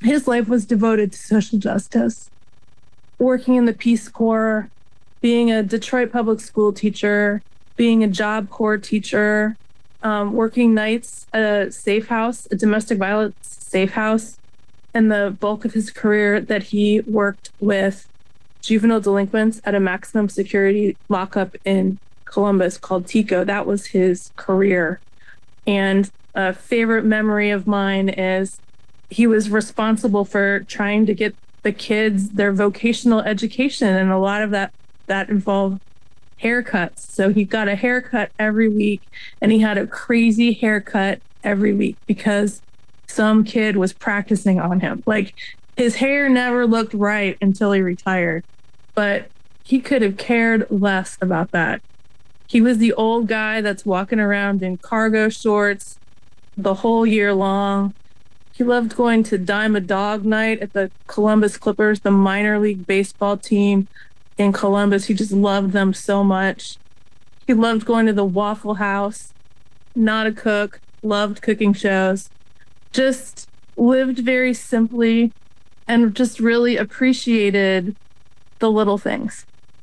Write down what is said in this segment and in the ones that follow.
His life was devoted to social justice, working in the Peace Corps, being a Detroit public school teacher, being a Job Corps teacher, working nights at a safe house, a domestic violence safe house. And the bulk of his career that he worked with juvenile delinquents at a maximum security lockup in Columbus called TICO. That was his career. And a favorite memory of mine is he was responsible for trying to get the kids their vocational education. And a lot of that involved haircuts. So he got a haircut every week, and he had a crazy haircut every week because some kid was practicing on him. Like, his hair never looked right until he retired, but he could have cared less about that. He was the old guy that's walking around in cargo shorts the whole year long. He loved going to Dime a Dog night at the Columbus Clippers, the minor league baseball team in Columbus. He just loved them so much. He loved going to the Waffle House, not a cook, loved cooking shows, just lived very simply and just really appreciated the little things.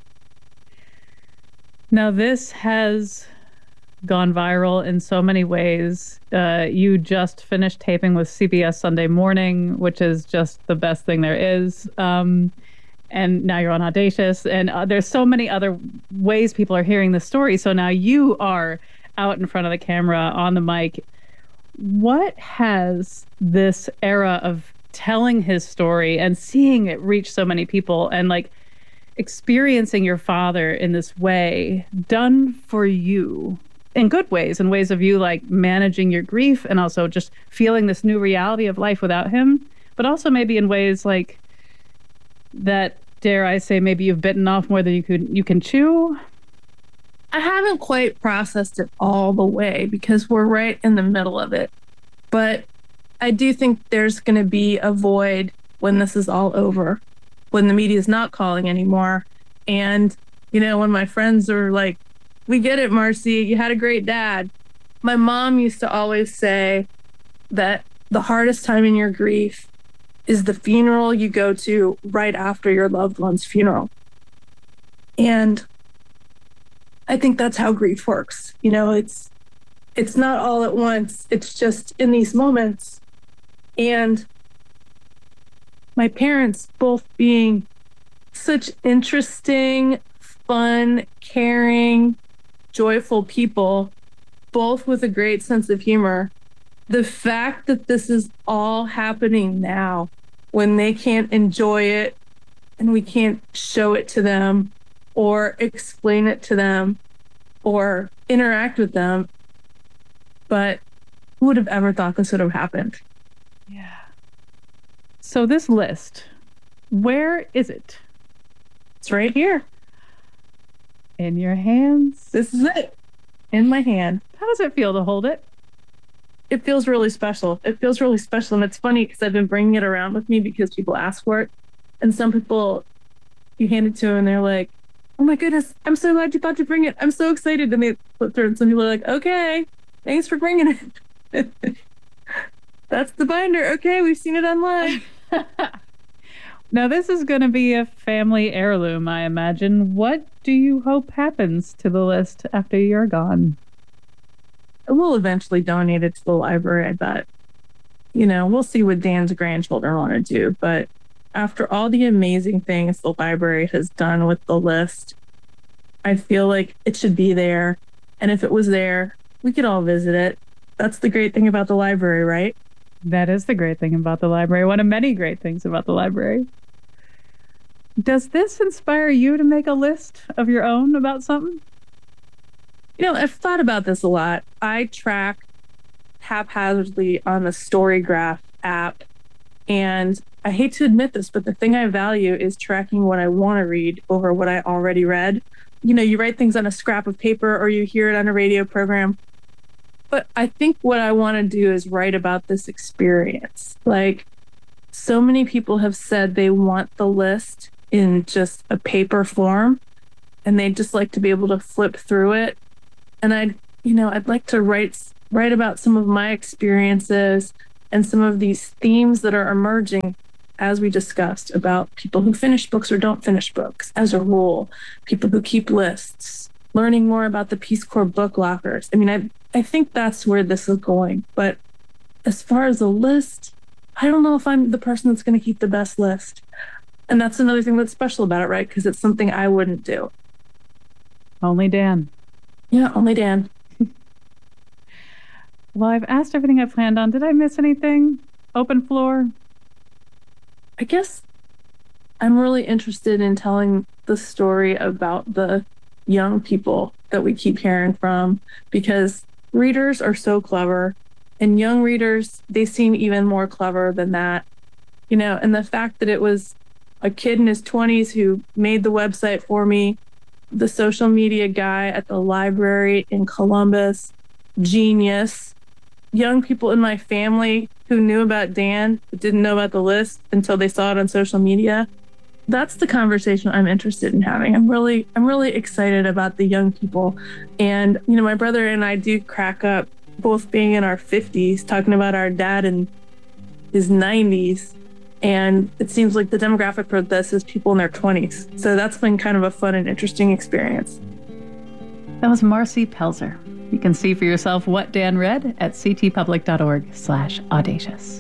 Now, this has gone viral in so many ways. You just finished taping with CBS Sunday Morning, which is just the best thing there is. And now you're on Audacious. And there's so many other ways people are hearing the story. So now you are out in front of the camera on the mic. What has this era of telling his story and seeing it reach so many people and like experiencing your father in this way done for you in good ways, in ways of you like managing your grief and also just feeling this new reality of life without him, but also maybe in ways like that, dare I say, maybe you've bitten off more than you can chew? I haven't quite processed it all the way because we're right in the middle of it. But I do think there's going to be a void when this is all over, when the media is not calling anymore. And, you know, when my friends are like, we get it, Marcy, you had a great dad. My mom used to always say that the hardest time in your grief is the funeral you go to right after your loved one's funeral. And I think that's how grief works. You know, it's not all at once. It's just in these moments. And my parents both being such interesting, fun, caring, joyful people, both with a great sense of humor. The fact that this is all happening now when they can't enjoy it and we can't show it to them or explain it to them or interact with them. But who would have ever thought this would have happened? Yeah. So this list, where is it? It's right here. In your hands? This is it. In my hand. How does it feel to hold it? It feels really special. It feels really special. And it's funny because I've been bringing it around with me because people ask for it. And some people, you hand it to them and they're like, oh my goodness, I'm so glad you thought to bring it. I'm so excited. And they flip through and some people are like, okay, thanks for bringing it. That's the binder. Okay, we've seen it online. Now, this is going to be a family heirloom, I imagine. What do you hope happens to the list after you're gone? We'll eventually donate it to the library, I bet. You know, we'll see what Dan's grandchildren want to do. But after all the amazing things the library has done with the list, I feel like it should be there. And if it was there, we could all visit it. That's the great thing about the library, right? That is the great thing about the library. One of many great things about the library. Does this inspire you to make a list of your own about something? You know, I've thought about this a lot. I track haphazardly on the Storygraph app. And I hate to admit this, but the thing I value is tracking what I want to read over what I already read. You know, you write things on a scrap of paper or you hear it on a radio program. But I think what I want to do is write about this experience. Like, so many people have said they want the list in just a paper form and they just like to be able to flip through it. And I'd like to write about some of my experiences and some of these themes that are emerging, as we discussed, about people who finish books or don't finish books as a rule, people who keep lists, learning more about the Peace Corps book lockers. I mean, I think that's where this is going. But as far as a list, I don't know if I'm the person that's going to keep the best list. And that's another thing that's special about it, right? Because it's something I wouldn't do. Only Dan. Yeah, only Dan. Well, I've asked everything I planned on. Did I miss anything? Open floor? I guess I'm really interested in telling the story about the young people that we keep hearing from, because readers are so clever, and young readers, they seem even more clever than that. You know, and the fact that it was a kid in his 20s who made the website for me, the social media guy at the library in Columbus, genius, young people in my family who knew about Dan but didn't know about the list until they saw it on social media. That's the conversation I'm interested in having. I'm really excited about the young people. And, you know, my brother and I do crack up, both being in our 50s, talking about our dad in his 90s. And it seems like the demographic for this is people in their 20s. So that's been kind of a fun and interesting experience. That was Marcy Pelzer. You can see for yourself what Dan read at ctpublic.org/audacious.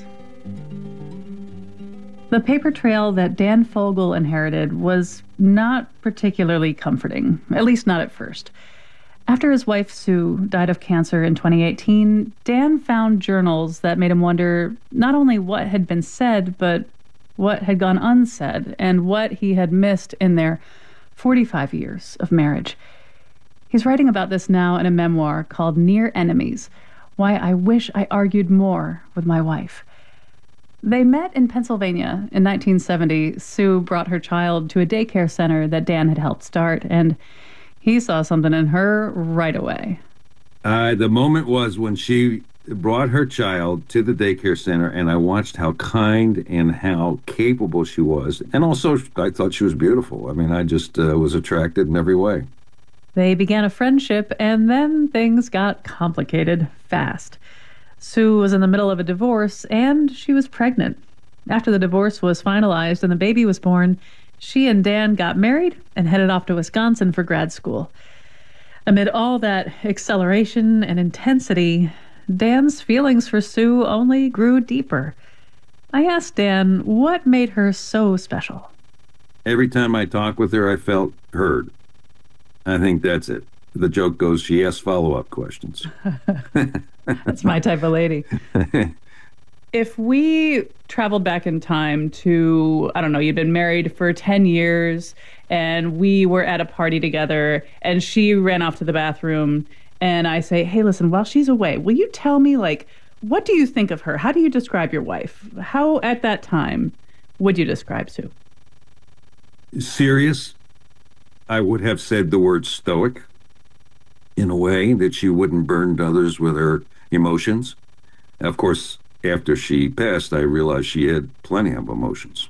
The paper trail that Dan Fogel inherited was not particularly comforting, at least not at first. After his wife, Sue, died of cancer in 2018, Dan found journals that made him wonder not only what had been said, but what had gone unsaid and what he had missed in their 45 years of marriage. He's writing about this now in a memoir called Near Enemies: Why I Wish I Argued More with My Wife. They met in Pennsylvania in 1970. Sue brought her child to a daycare center that Dan had helped start, and he saw something in her right away. The moment was when she brought her child to the daycare center, and I watched how kind and how capable she was. And also, I thought she was beautiful. I mean, I just was attracted in every way. They began a friendship, and then things got complicated fast. Sue was in the middle of a divorce, and she was pregnant. After the divorce was finalized and the baby was born, she and Dan got married and headed off to Wisconsin for grad school. Amid all that acceleration and intensity, Dan's feelings for Sue only grew deeper. I asked Dan what made her so special. Every time I talked with her, I felt heard. I think that's it. The joke goes, she asks follow-up questions. That's my type of lady. If we traveled back in time to, I don't know, you'd been married for 10 years and we were at a party together and she ran off to the bathroom and I say, hey, listen, while she's away, will you tell me, like, what do you think of her? How do you describe your wife? How, at that time, would you describe Sue? Serious. I would have said the word stoic, in a way that she wouldn't burn others with her emotions. Of course, after she passed, I realized she had plenty of emotions.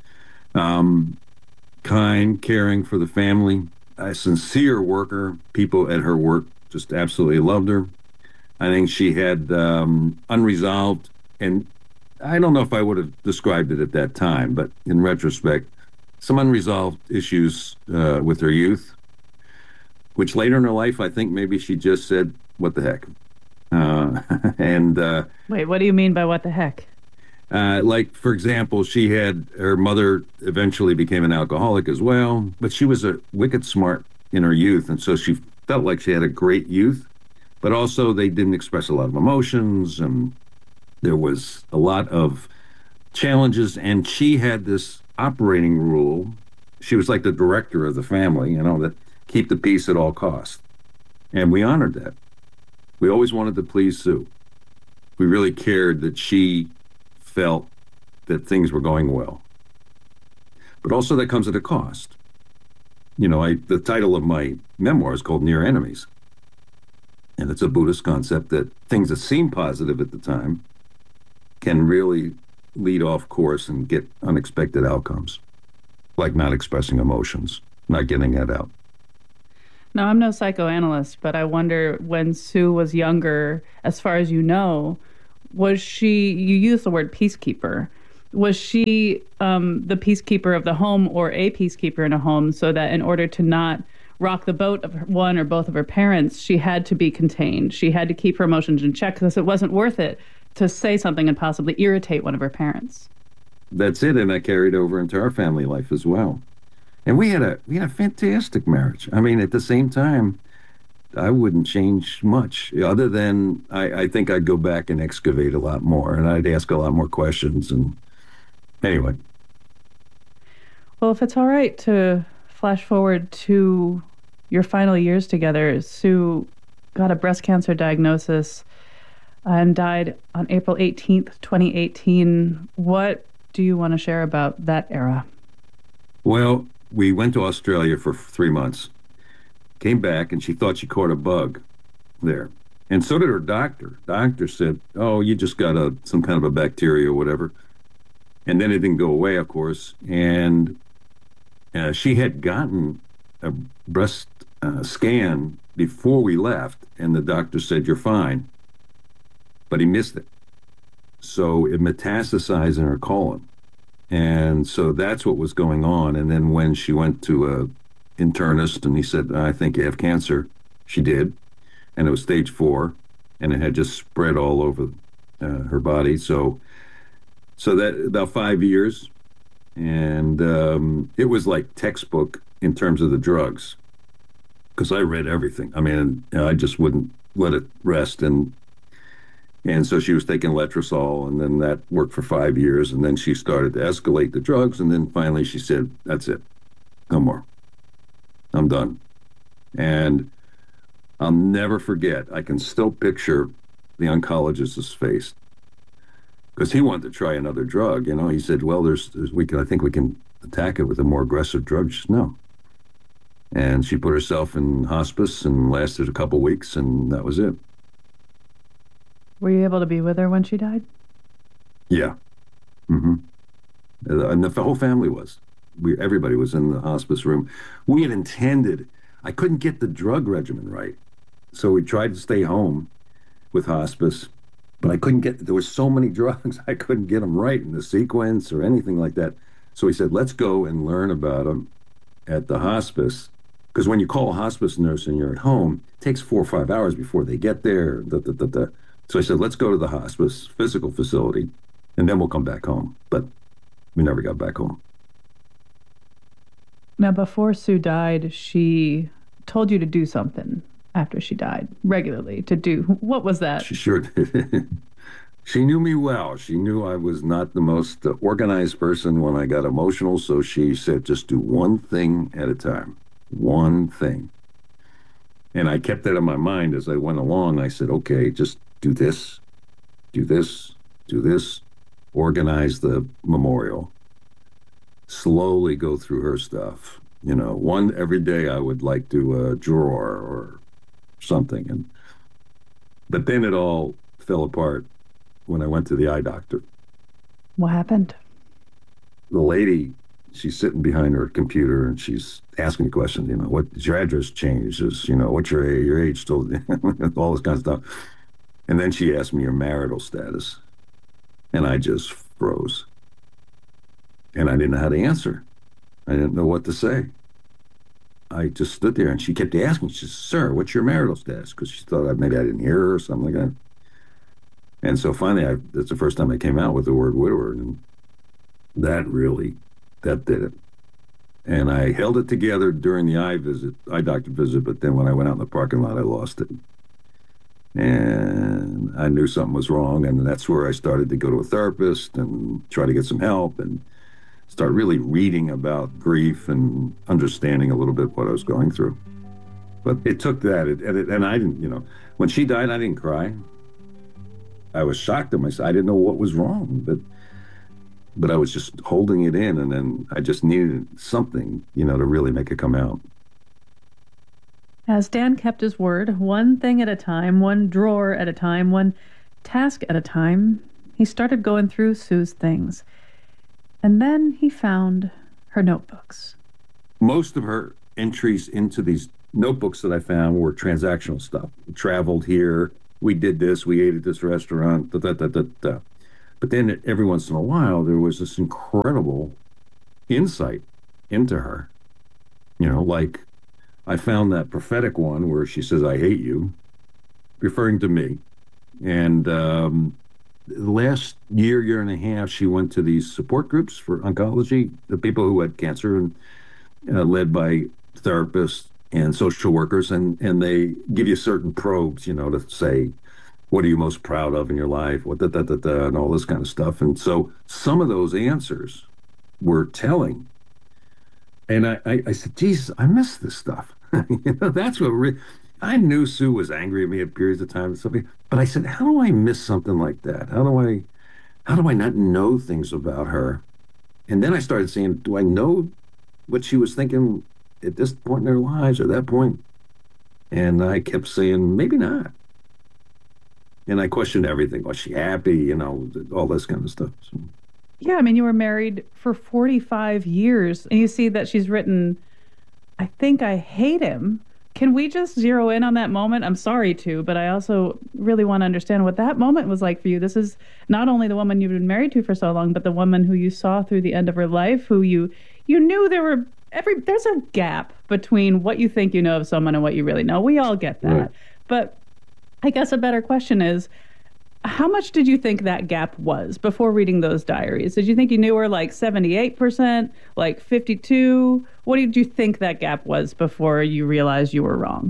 Kind, caring for the family, a sincere worker. People at her work just absolutely loved her. I think she had unresolved, and I don't know if I would have described it at that time, but in retrospect, some unresolved issues with her youth, which later in her life, I think maybe she just said, what the heck? Wait, what do you mean by what the heck? Like, for example, her mother eventually became an alcoholic as well, but she was a wicked smart in her youth, and so she felt like she had a great youth, but also they didn't express a lot of emotions, and there was a lot of challenges, and she had this operating rule. She was like the director of the family, that keep the peace at all costs. And we honored that. We always wanted to please Sue. We really cared that she felt that things were going well. But also that comes at a cost. The title of my memoir is called Near Enemies. And it's a Buddhist concept that things that seem positive at the time can really lead off course and get unexpected outcomes, like not expressing emotions, not getting that out. No, I'm no psychoanalyst, but I wonder, when Sue was younger, as far as you know, Was she, you used the word peacekeeper. Was she the peacekeeper of the home or a peacekeeper in a home so that in order to not rock the boat of one or both of her parents, she had to be contained? She had to keep her emotions in check because it wasn't worth it to say something and possibly irritate one of her parents. That's it. And that carried over into our family life as well. And we had a fantastic marriage. I mean, at the same time, I wouldn't change much other than I think I'd go back and excavate a lot more and I'd ask a lot more questions. And anyway. Well, if it's all right to flash forward to your final years together, Sue got a breast cancer diagnosis and died on April 18th, 2018. What do you want to share about that era? Well, we went to Australia for 3 months, came back, and she thought she caught a bug there. And so did her doctor. Doctor said, oh, you just got some kind of a bacteria or whatever. And then it didn't go away, of course. And she had gotten a breast scan before we left, and the doctor said, you're fine. But he missed it. So it metastasized in her colon. And so that's what was going on. And then when she went to a internist and he said, I think you have cancer, she did. And it was stage 4, and it had just spread all over her body. So that about 5 years. And it was like textbook in terms of the drugs, because I read everything. I mean, I just wouldn't let it rest. And so she was taking letrozole, and then that worked for 5 years. And then she started to escalate the drugs. And then finally she said, that's it. No more. I'm done. And I'll never forget. I can still picture the oncologist's face, because he wanted to try another drug. You know, he said, well, I think we can attack it with a more aggressive drug. She said, no. And she put herself in hospice and lasted a couple weeks, and that was it. Were you able to be with her when she died? Yeah. Mm-hmm. And the whole family was. Everybody was in the hospice room. We had intended, I couldn't get the drug regimen right. So we tried to stay home with hospice, but I couldn't there were so many drugs, I couldn't get them right in the sequence or anything like that. So he said, let's go and learn about them at the hospice. Because when you call a hospice nurse and you're at home, it takes 4 or 5 hours before they get there. So I said, let's go to the hospice physical facility, and then we'll come back home. But we never got back home. Now, before Sue died, she told you to do something after she died regularly to do. What was that? She sure did. She knew me well. She knew I was not the most organized person when I got emotional. So she said, just do one thing at a time. One thing. And I kept that in my mind as I went along. I said, okay, just do this, do this, do this, organize the memorial, slowly go through her stuff. You know, one every day I would like do a drawer or something. But then it all fell apart when I went to the eye doctor. What happened? The lady, she's sitting behind her computer and she's asking me questions, you know, what is your address changed? Is, you know, what's your age still, all this kind of stuff. And then she asked me your marital status. And I just froze. And I didn't know how to answer. I didn't know what to say. I just stood there and she kept asking, she said, sir, what's your marital status? Because she thought maybe I didn't hear her or something like that. And so finally, that's the first time I came out with the word widower. And that did it. And I held it together during the eye doctor visit, but then when I went out in the parking lot, I lost it. And I knew something was wrong, and that's where I started to go to a therapist and try to get some help and start really reading about grief and understanding a little bit what I was going through. But it took that, and I didn't, you know, when she died, I didn't cry. I was shocked at myself. I didn't know what was wrong, but I was just holding it in, and then I just needed something, you know, to really make it come out. As Dan kept his word, one thing at a time, one drawer at a time, one task at a time, he started going through Sue's things. And then he found her notebooks. Most of her entries into these notebooks that I found were transactional stuff. Traveled here, we did this, we ate at this restaurant, da, da, da, da, da. But then every once in a while, there was this incredible insight into her. Like I found that prophetic one where she says, I hate you, referring to me. And the last year and a half, she went to these support groups for oncology, the people who had cancer, and led by therapists and social workers. And they give you certain probes, to say, what are you most proud of in your life? What da, da, da, da, and all this kind of stuff. And so some of those answers were telling. And I said, Jesus, I miss this stuff. That's what I knew Sue was angry at me at periods of time and stuff, but I said, how do I miss something like that? How do I not know things about her? And then I started saying, do I know what she was thinking at this point in their lives or that point? And I kept saying, maybe not. And I questioned everything. Was she happy? All this kind of stuff. So. Yeah, I mean, you were married for 45 years, and you see that she's written, I think I hate him. Can we just zero in on that moment? I'm sorry to, but I also really want to understand what that moment was like for you. This is not only the woman you've been married to for so long, but the woman who you saw through the end of her life, who you knew there's a gap between what you think you know of someone and what you really know. We all get that. Right. But I guess a better question is, how much did you think that gap was before reading those diaries? Did you think you knew her like 78%, like 52? What did you think that gap was before you realized you were wrong?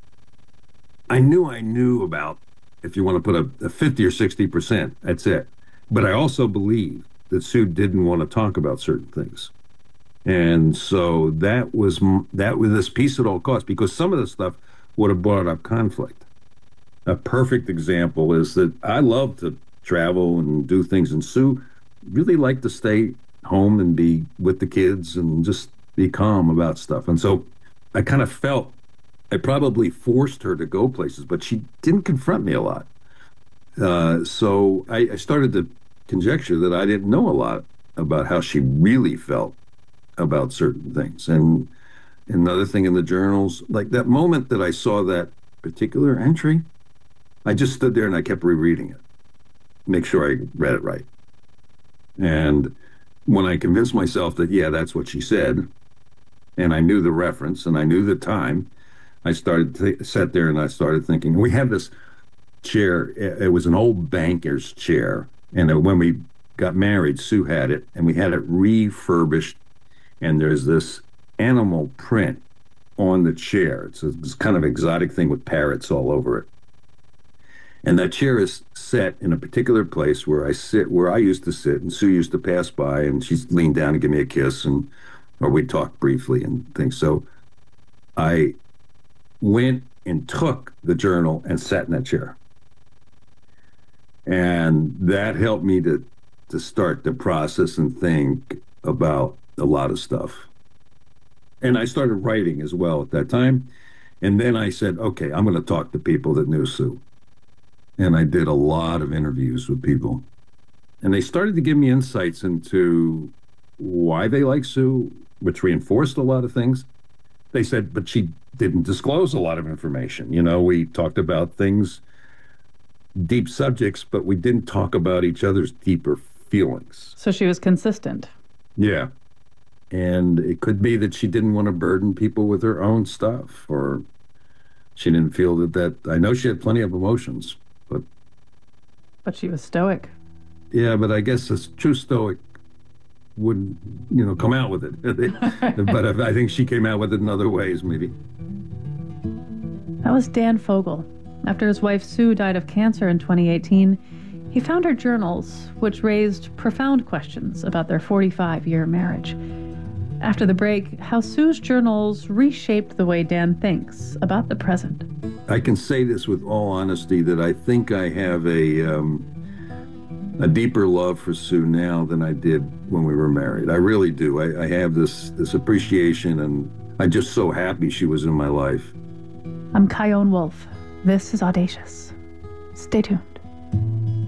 I knew about, if you want to put a 50 or 60%, that's it. But I also believed that Sue didn't want to talk about certain things. And so that was this peace at all costs, because some of the stuff would have brought up conflict. A perfect example is that I love to travel and do things, and Sue really liked to stay home and be with the kids and just be calm about stuff. And so I kind of felt I probably forced her to go places, but she didn't confront me a lot. So I started to conjecture that I didn't know a lot about how she really felt about certain things. And another thing in the journals, like that moment that I saw that particular entry, I just stood there and I kept rereading it, make sure I read it right. And when I convinced myself that, yeah, that's what she said, and I knew the reference and I knew the time, I sat there and I started thinking. We had this chair, it was an old banker's chair, and when we got married, Sue had it, and we had it refurbished, and there's this animal print on the chair. It's this kind of exotic thing with parrots all over it. And that chair is set in a particular place where I used to sit, and Sue used to pass by, and she'd lean down and give me a kiss, or we'd talk briefly and things. So I went and took the journal and sat in that chair. And that helped me to start to process and think about a lot of stuff. And I started writing as well at that time. And then I said, okay, I'm going to talk to people that knew Sue. And I did a lot of interviews with people. And they started to give me insights into why they like Sue, which reinforced a lot of things. They said, but she didn't disclose a lot of information. We talked about things, deep subjects, but we didn't talk about each other's deeper feelings. So she was consistent. Yeah. And it could be that she didn't want to burden people with her own stuff, or she didn't feel that I know she had plenty of emotions. But she was stoic. Yeah, but I guess a true stoic wouldn't, come out with it. But I think she came out with it in other ways, maybe. That was Dan Fogel. After his wife Sue died of cancer in 2018, he found her journals, which raised profound questions about their 45-year marriage. After the break, how Sue's journals reshaped the way Dan thinks about the present. I can say this with all honesty, that I think I have a deeper love for Sue now than I did when we were married. I really do. I have this appreciation, and I'm just so happy she was in my life. I'm Chion Wolf. This is Audacious. Stay tuned.